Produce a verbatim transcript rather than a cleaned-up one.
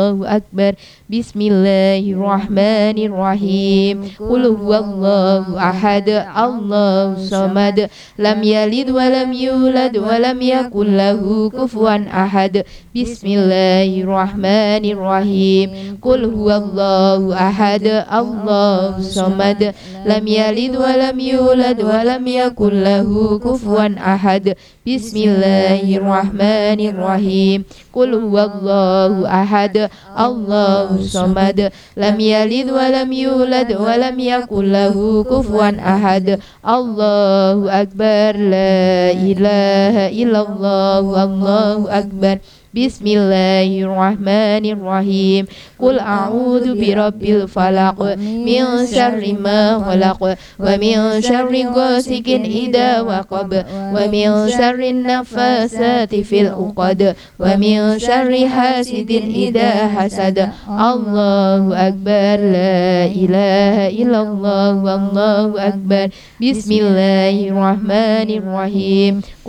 Allahu Akbar. Bismillahirrahmanirrahim. Qul huwallahu ahad, Allahu samad, lam yalid wa lam yulad wa lam yakul lahu kufuwan ahad. Bismillahirrahmanirrahim. Qul huwallahu ahad, Allahu samad, lam yalid wa lam yulad wa lam yakul lahu kufuwan ahad. Bismillahirrahmanirrahim. Qul huwallahu ahad, Allahu samad, lam yalid wa lam yulad wa lam yakul lahu kufuwan ahad. Allahu akbar, la ilaha illallah, Allahu akbar. Bismillahirrahmanirrahim. Qul a'udzu birabbil falaq, min syarri ma khalaq, wa min syarri ghasikin idza waqab, wa min syarri naffasati fil 'uqad, wa min syarri hasidin idza hasad. Allahu akbar, la ilaha illallah, wallahu akbar. Bismillahirrahmanirrahim.